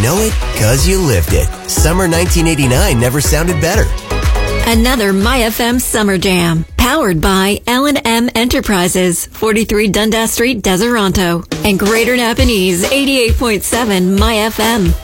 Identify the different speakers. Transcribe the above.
Speaker 1: know it 'cause you lived it. Summer 1989 never sounded better.
Speaker 2: Another My FM Summer Jam, powered by L&M Enterprises, 43 Dundas Street, Deseronto, and Greater Napanese, 88.7 My FM.